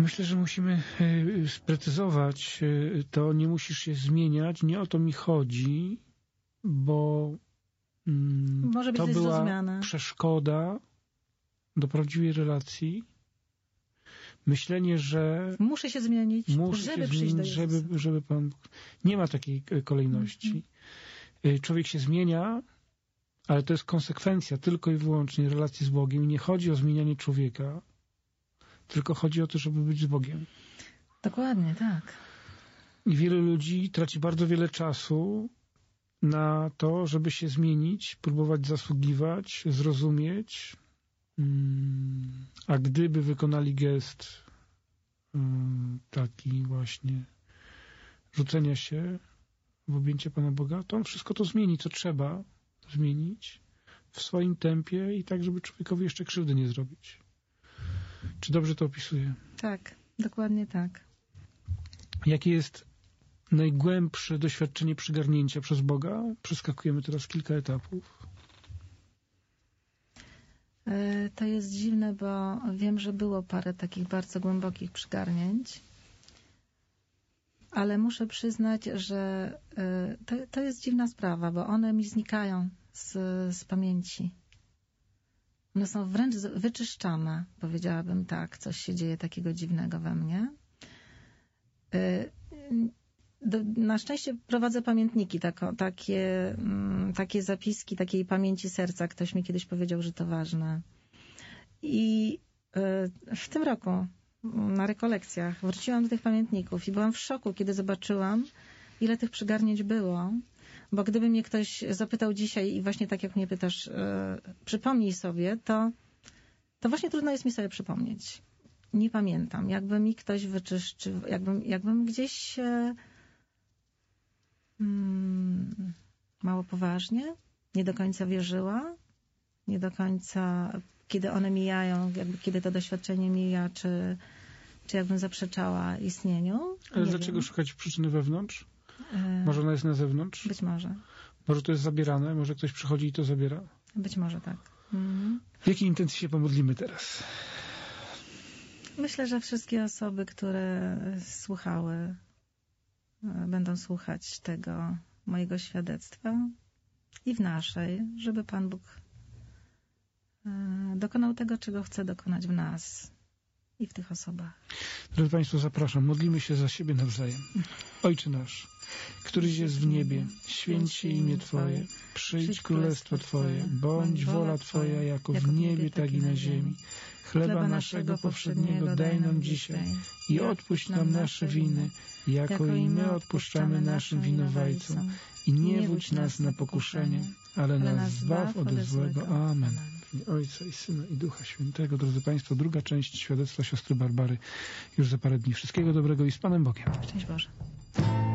Myślę, że musimy sprecyzować to, nie musisz się zmieniać, nie o to mi chodzi, bo Może być to była zrozumiane. przeszkoda do prawdziwej relacji. Myślenie, że Muszę się zmienić, żeby przyjść do Jezusa. żeby Pan... Nie ma takiej kolejności. Człowiek się zmienia, ale to jest konsekwencja tylko i wyłącznie relacji z Bogiem. Nie chodzi o zmienianie człowieka, tylko chodzi o to, żeby być z Bogiem. Dokładnie, tak. I wielu ludzi traci bardzo wiele czasu na to, żeby się zmienić, próbować zasługiwać, zrozumieć. A gdyby wykonali gest taki właśnie rzucenia się w objęcie Pana Boga, to On wszystko to zmieni, co trzeba zmienić w swoim tempie i tak, żeby człowiekowi jeszcze krzywdy nie zrobić. Czy dobrze to opisuję? Tak, dokładnie tak. Jakie jest najgłębsze doświadczenie przygarnięcia przez Boga? Przeskakujemy teraz kilka etapów. To jest dziwne, bo wiem, że było parę takich bardzo głębokich przygarnięć, ale przyznać, że to jest dziwna sprawa, bo one mi znikają z pamięci. One są wręcz wyczyszczane, powiedziałabym tak. Coś się dzieje takiego dziwnego we mnie. Na szczęście prowadzę pamiętniki, takie zapiski, takiej pamięci serca. Ktoś mi kiedyś powiedział, że to ważne. I w tym roku na rekolekcjach wróciłam do tych pamiętników i byłam w szoku, kiedy zobaczyłam, ile tych przygarnięć było. Bo gdyby mnie ktoś zapytał dzisiaj i właśnie tak jak mnie pytasz, przypomnij sobie, to właśnie trudno jest mi sobie przypomnieć. Nie pamiętam. Jakby mi ktoś wyczyszczył, jakbym gdzieś mało poważnie, nie do końca wierzyła, nie do końca, kiedy one mijają, kiedy to doświadczenie mija, czy jakbym zaprzeczała istnieniu. Ale dlaczego szukać przyczyny wewnątrz? Może ona jest na zewnątrz? Być może. Może to jest zabierane? Może ktoś przychodzi i to zabiera? Być może tak. W jakiej intencji się pomodlimy teraz? Myślę, że wszystkie osoby, które słuchały, będą słuchać tego mojego świadectwa i w naszej, żeby Pan Bóg dokonał tego, czego chce dokonać w nas i w tych osobach. Drodzy Państwo, zapraszam, modlimy się za siebie nawzajem. Ojcze nasz, któryś jest w niebie, święć się imię Twoje, przyjdź królestwo Twoje, bądź wola Twoja jako w niebie, tak i na ziemi. Chleba naszego powszedniego daj nam dzisiaj i odpuść nam nasze winy, jako i my odpuszczamy naszym winowajcom. I nie wódź nas na pokuszenie, ale nas zbaw ode złego. Amen. W imię Ojca i Syna i Ducha Świętego. Drodzy Państwo, druga część świadectwa siostry Barbary już za parę dni. Wszystkiego dobrego i z Panem Bogiem. Szczęść Boże.